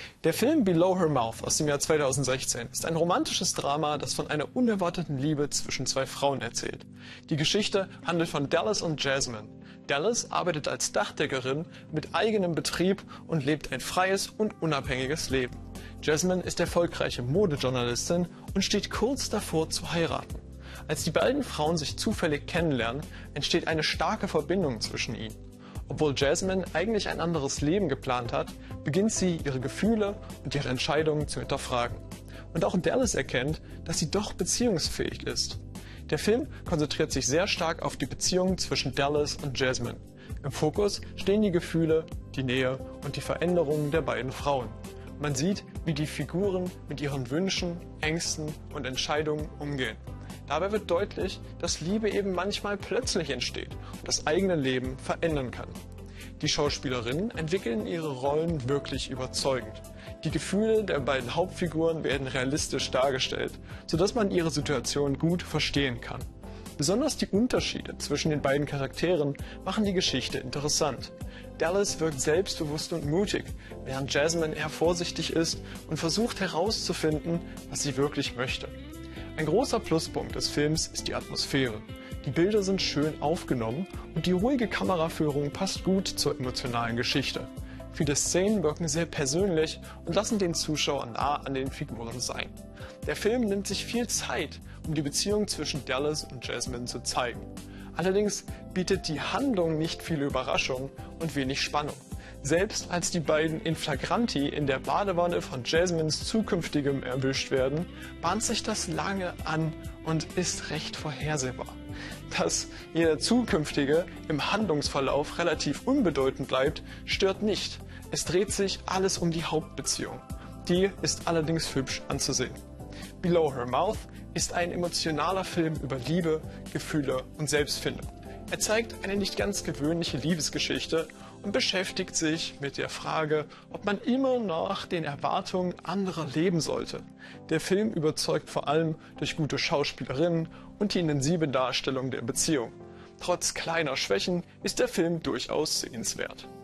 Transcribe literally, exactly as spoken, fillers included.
Der Film Below Her Mouth aus dem Jahr zweitausendsechzehn ist ein romantisches Drama, das von einer unerwarteten Liebe zwischen zwei Frauen erzählt. Die Geschichte handelt von Dallas und Jasmine. Dallas arbeitet als Dachdeckerin mit eigenem Betrieb und lebt ein freies und unabhängiges Leben. Jasmine ist erfolgreiche Modejournalistin und steht kurz davor zu heiraten. Als die beiden Frauen sich zufällig kennenlernen, entsteht eine starke Verbindung zwischen ihnen. Obwohl Jasmine eigentlich ein anderes Leben geplant hat, beginnt sie, ihre Gefühle und ihre Entscheidungen zu hinterfragen. Und auch Dallas erkennt, dass sie doch beziehungsfähig ist. Der Film konzentriert sich sehr stark auf die Beziehung zwischen Dallas und Jasmine. Im Fokus stehen die Gefühle, die Nähe und die Veränderungen der beiden Frauen. Man sieht, wie die Figuren mit ihren Wünschen, Ängsten und Entscheidungen umgehen. Dabei wird deutlich, dass Liebe eben manchmal plötzlich entsteht und das eigene Leben verändern kann. Die Schauspielerinnen entwickeln ihre Rollen wirklich überzeugend. Die Gefühle der beiden Hauptfiguren werden realistisch dargestellt, sodass man ihre Situation gut verstehen kann. Besonders die Unterschiede zwischen den beiden Charakteren machen die Geschichte interessant. Dallas wirkt selbstbewusst und mutig, während Jasmine eher vorsichtig ist und versucht herauszufinden, was sie wirklich möchte. Ein großer Pluspunkt des Films ist die Atmosphäre. Die Bilder sind schön aufgenommen und die ruhige Kameraführung passt gut zur emotionalen Geschichte. Viele Szenen wirken sehr persönlich und lassen den Zuschauer nah an den Figuren sein. Der Film nimmt sich viel Zeit, um die Beziehung zwischen Dallas und Jasmine zu zeigen. Allerdings bietet die Handlung nicht viele Überraschungen und wenig Spannung. Selbst als die beiden in flagranti in der Badewanne von Jasmines Zukünftigem erwischt werden, bahnt sich das lange an und ist recht vorhersehbar. Dass jeder Zukünftige im Handlungsverlauf relativ unbedeutend bleibt, stört nicht. Es dreht sich alles um die Hauptbeziehung. Die ist allerdings hübsch anzusehen. Below Her Mouth ist ein emotionaler Film über Liebe, Gefühle und Selbstfindung. Er zeigt eine nicht ganz gewöhnliche Liebesgeschichte und beschäftigt sich mit der Frage, ob man immer nach den Erwartungen anderer leben sollte. Der Film überzeugt vor allem durch gute Schauspielerinnen und die intensive Darstellung der Beziehung. Trotz kleiner Schwächen ist der Film durchaus sehenswert.